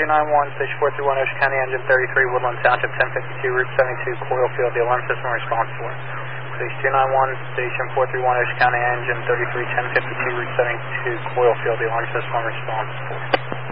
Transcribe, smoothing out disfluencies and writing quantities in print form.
291, station 431, Ocean County, engine 33, Woodland Township, 1052, Route 72, coil field, the alarm system responsible. Station 291, station 431, Ocean County, engine 33, 1052, Route 72, coil field, the alarm system responsible.